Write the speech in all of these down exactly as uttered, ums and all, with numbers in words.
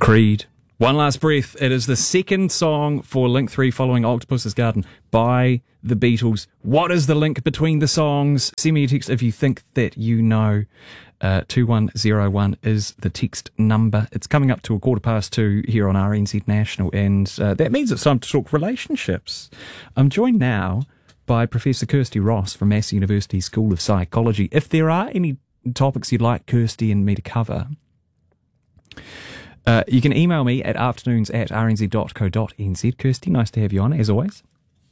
Creed. One Last Breath. It is the second song for Link three following Octopus's Garden by the Beatles. What is the link between the songs? Send me a text if you think that you know. Uh, two one zero one is the text number. It's coming up to a quarter past two here on R N Z National, and uh, that means it's time to talk relationships. I'm joined now by Professor Kirsty Ross from Massey University School of Psychology. If there are any topics you'd like Kirsty and me to cover, Uh, you can email me at afternoons at rnz dot co dot n z. Kirsty, nice to have you on, as always.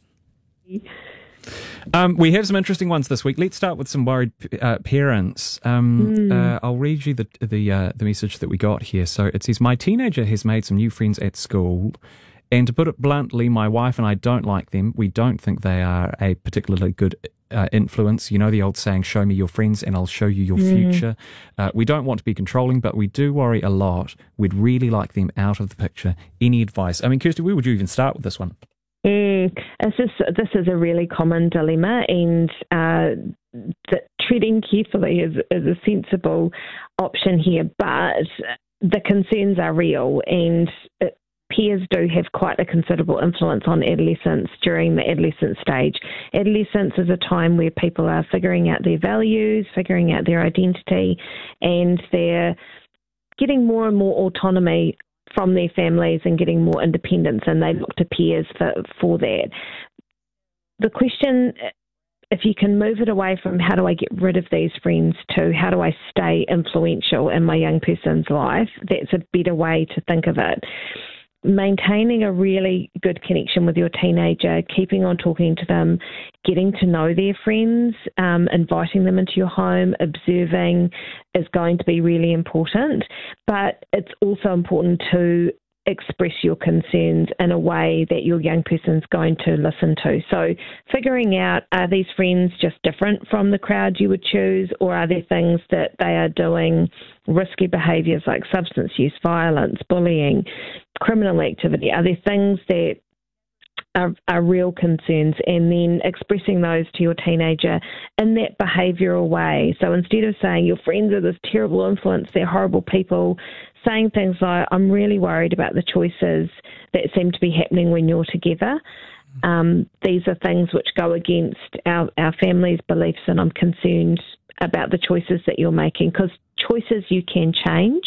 Um, we have some interesting ones this week. Let's start with some worried uh, parents. Um, mm. uh, I'll read you the the, uh, the message that we got here. So it says, my teenager has made some new friends at school, and to put it bluntly, my wife and I don't like them. We don't think they are a particularly good Uh, influence. You know the old saying, show me your friends and I'll show you your mm. future. Uh, we don't want to be controlling, but we do worry a lot. We'd really like them out of the picture. Any advice? I mean, Kirsty, where would you even start with this one? Mm, this, is, this is a really common dilemma, and uh, the, treading carefully is, is a sensible option here, but the concerns are real, and it, peers do have quite a considerable influence on adolescents during the adolescent stage. Adolescence is a time where people are figuring out their values, figuring out their identity, and they're getting more and more autonomy from their families and getting more independence, and they look to peers for, for that. The question, if you can move it away from how do I get rid of these friends to how do I stay influential in my young person's life, that's a better way to think of it. Maintaining a really good connection with your teenager, keeping on talking to them, getting to know their friends, um, inviting them into your home, observing is going to be really important. But it's also important to express your concerns in a way that your young person's going to listen to. So figuring out, are these friends just different from the crowd you would choose, or are there things that they are doing, risky behaviours like substance use, violence, bullying, criminal activity? Are there things that are, are real concerns, and then expressing those to your teenager in that behavioural way. So instead of saying your friends are this terrible influence, they're horrible people, saying things like, I'm really worried about the choices that seem to be happening when you're together. Um, these are things which go against our, our family's beliefs, and I'm concerned about the choices that you're making, because choices you can change.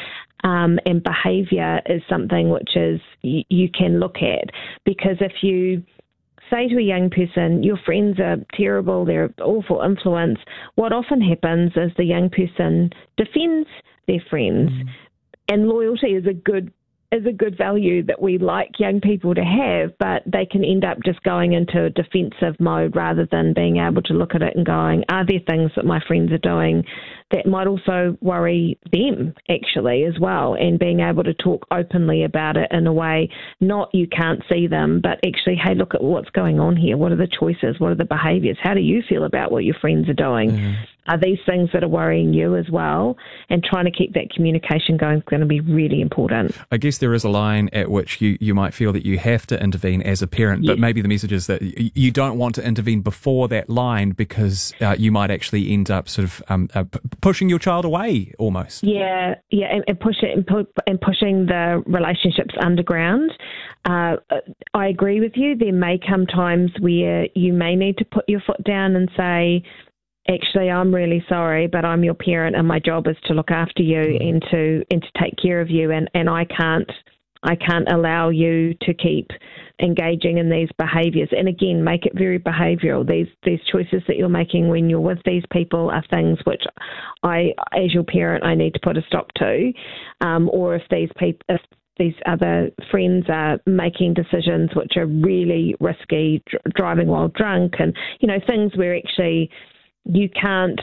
Um, and behaviour is something which is you, you can look at, because if you say to a young person, your friends are terrible, they're an awful influence, what often happens is the young person defends their friends, mm. and loyalty is a good is a good value that we like young people to have, but they can end up just going into a defensive mode rather than being able to look at it and going, are there things that my friends are doing that might also worry them actually as well, and being able to talk openly about it in a way, not you can't see them, but actually, hey, look at what's going on here. What are the choices? What are the behaviours? How do you feel about what your friends are doing? Mm. Are these things that are worrying you as well? And trying to keep that communication going is going to be really important. I guess there is a line at which you, you might feel that you have to intervene as a parent, yes. but maybe the message is that you don't want to intervene before that line, because uh, you might actually end up sort of um, uh, p- pushing your child away almost. Yeah, yeah, and, and, push it, and, pu- and pushing the relationships underground. Uh, I agree with you. There may come times where you may need to put your foot down and say, actually, I'm really sorry, but I'm your parent and my job is to look after you mm. and to and to take care of you, and, and I can't I can't allow you to keep engaging in these behaviours. And again, make it very behavioural. These these choices that you're making when you're with these people are things which I, as your parent, I need to put a stop to. Um, or if these people if these other friends are making decisions which are really risky, dr- driving while drunk, and you know, things where actually you can't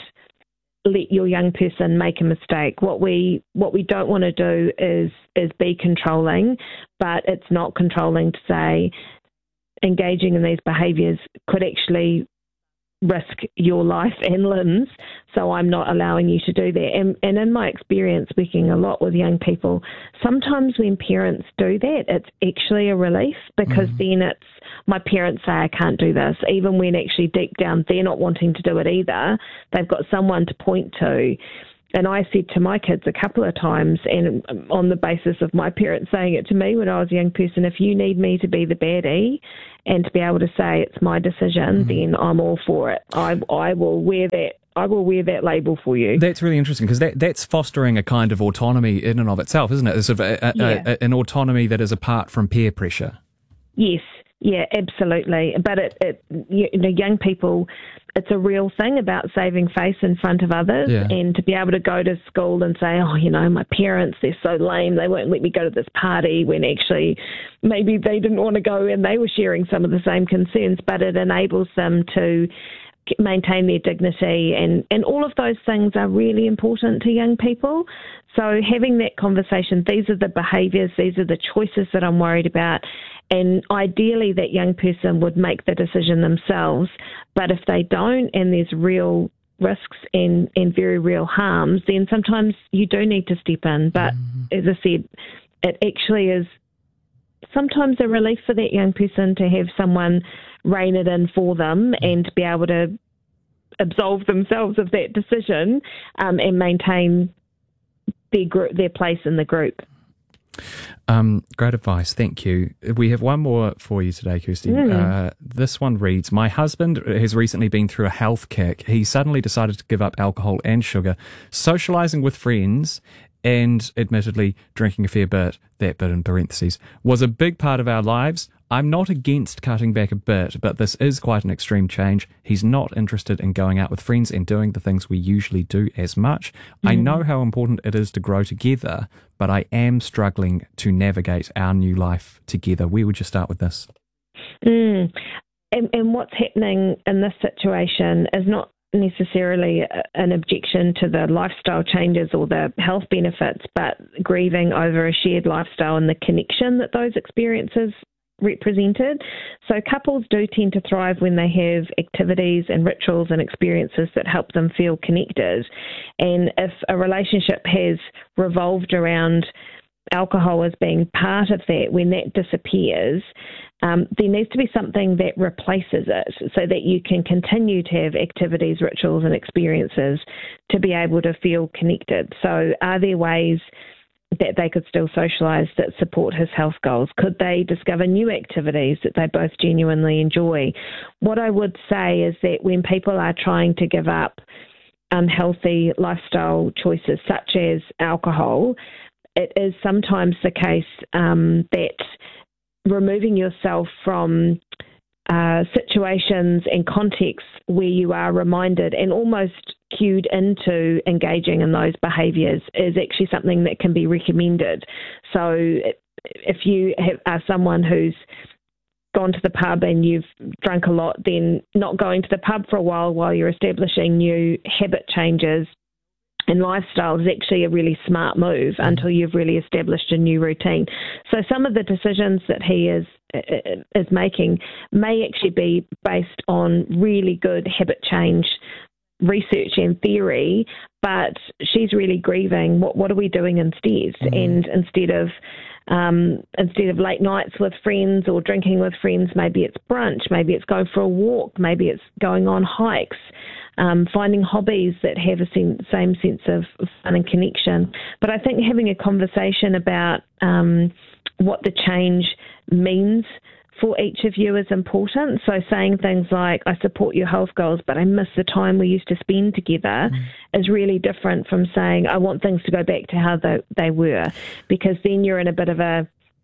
let your young person make a mistake. What we what we don't want to do is is be controlling, but it's not controlling to say engaging in these behaviours could actually risk your life and limbs, so I'm not allowing you to do that. And, and in my experience working a lot with young people, sometimes when parents do that, it's actually a relief, because mm. then it's, my parents say I can't do this, even when actually deep down they're not wanting to do it either. They've got someone to point to. and I said to my kids a couple of times, and on the basis of my parents saying it to me when I was a young person, if you need me to be the baddie and to be able to say it's my decision, mm. then I'm all for it. I I will wear that. I will wear that label for you. That's really interesting, because that, that's fostering a kind of autonomy in and of itself, isn't it? It's sort of a, a, yeah. a, a, an autonomy that is apart from peer pressure. Yes, yeah, absolutely. But it, it you know, young people, it's a real thing about saving face in front of others, yeah. and to be able to go to school and say, oh, you know, my parents, they're so lame, they won't let me go to this party, when actually maybe they didn't want to go and they were sharing some of the same concerns, but it enables them to maintain their dignity, and, and all of those things are really important to young people. So having that conversation, these are the behaviours, these are the choices that I'm worried about, and ideally that young person would make the decision themselves. But if they don't, and there's real risks and, and very real harms, then sometimes you do need to step in. But mm-hmm. as I said, it actually is sometimes a relief for that young person to have someone rein it in for them and to be able to absolve themselves of that decision, um, and maintain their group, their place in the group. Um, great advice, thank you. We have one more for you today, Kirsty. Mm. Uh, this one reads, my husband has recently been through a health kick. He suddenly decided to give up alcohol and sugar, socialising with friends, and admittedly drinking a fair bit, that bit in parentheses, was a big part of our lives. I'm not against cutting back a bit, but this is quite an extreme change. He's not interested in going out with friends and doing the things we usually do as much. Mm. I know how important it is to grow together, but I am struggling to navigate our new life together. Where would you start with this? Mm. And, and what's happening in this situation is not necessarily an objection to the lifestyle changes or the health benefits, but grieving over a shared lifestyle and the connection that those experiences represented. So couples do tend to thrive when they have activities and rituals and experiences that help them feel connected. And if a relationship has revolved around alcohol as being part of that, when that disappears, um, there needs to be something that replaces it so that you can continue to have activities, rituals and experiences to be able to feel connected. So are there ways that they could still socialise that support his health goals? Could they discover new activities that they both genuinely enjoy? What I would say is that when people are trying to give up unhealthy lifestyle choices such as alcohol, it is sometimes the case um, that removing yourself from uh, situations and contexts where you are reminded and almost cued into engaging in those behaviours is actually something that can be recommended. So if you have, are someone who's gone to the pub and you've drunk a lot, then not going to the pub for a while while you're establishing new habit changes and lifestyle is actually a really smart move until you've really established a new routine. So some of the decisions that he is is making may actually be based on really good habit change research and theory, but she's really grieving. What what are we doing instead? Mm-hmm. And instead of um, instead of late nights with friends or drinking with friends, maybe it's brunch, maybe it's going for a walk, maybe it's going on hikes. Um, finding hobbies that have a sen- same sense of fun and connection. But I think having a conversation about um, what the change means for each of you is important. So saying things like, I support your health goals, but I miss the time we used to spend together mm. is really different from saying, I want things to go back to how they, they were, because then you're in a bit of a,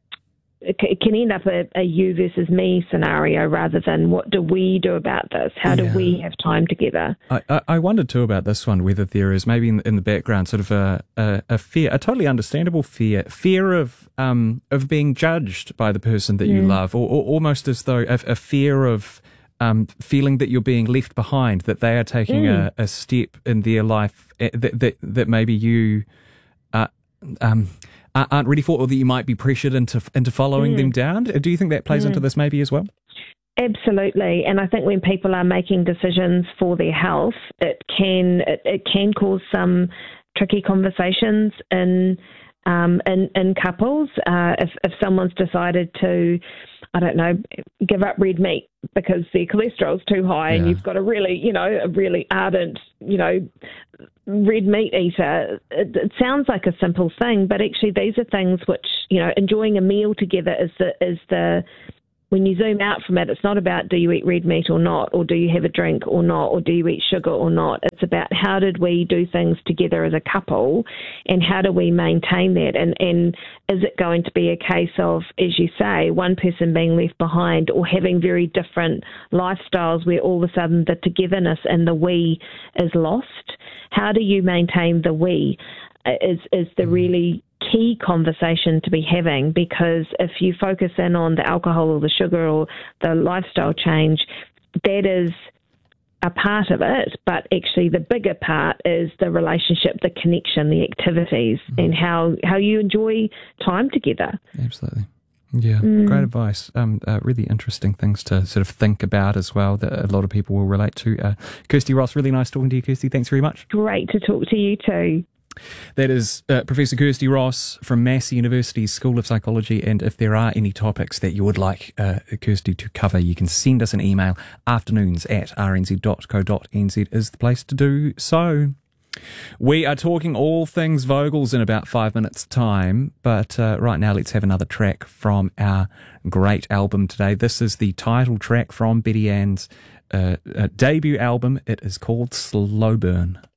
it can end up a, a you versus me scenario rather than what do we do about this? How yeah. do we have time together? I, I, I wondered too about this one, whether there is maybe in, in the background sort of a, a, a fear, a totally understandable fear, fear of um of being judged by the person that you mm. love, or, or almost as though a, a fear of um feeling that you're being left behind, that they are taking mm. a, a step in their life that that, that maybe you uh, um. aren't ready for, or that you might be pressured into into following mm. them down. Do you think that plays mm. into this maybe as well? Absolutely, and I think when people are making decisions for their health, it can it, it can cause some tricky conversations in um, in, in couples. Uh, if if someone's decided to I don't know, give up red meat because their cholesterol's too high, yeah. and you've got a really, you know, a really ardent, you know, red meat eater. It, it sounds like a simple thing, but actually these are things which, you know, enjoying a meal together is the is the when you zoom out from it, it's not about do you eat red meat or not, or do you have a drink or not, or do you eat sugar or not. It's about how did we do things together as a couple, and how do we maintain that? And, and is it going to be a case of, as you say, one person being left behind, or having very different lifestyles where all of a sudden the togetherness and the we is lost? How do you maintain the we is, is the really key conversation to be having, because if you focus in on the alcohol or the sugar or the lifestyle change, that is a part of it, but actually the bigger part is the relationship, the connection, the activities, mm. and how, how you enjoy time together. Absolutely. Yeah, mm. great advice. Um, uh, really interesting things to sort of think about as well that a lot of people will relate to. Uh, Kirsty Ross, really nice talking to you, Kirsty. Thanks very much. Great to talk to you too. That is uh, Professor Kirsty Ross from Massey University's School of Psychology. And if there are any topics that you would like uh, Kirsty to cover, you can send us an email. Afternoons at r n z dot co dot n z is the place to do so. We are talking all things Vogels in about five minutes' time, but uh, right now let's have another track from our great album today. This is the title track from Betty Ann's uh, uh, debut album. It is called Slow Burn.